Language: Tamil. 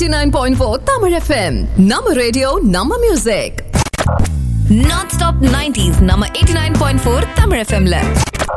89.4 Tamil FM. நம்ம ரேடியோ நம்ம மியூசிக். Non-stop 90s நம்ம 89.4 Tamil FMல.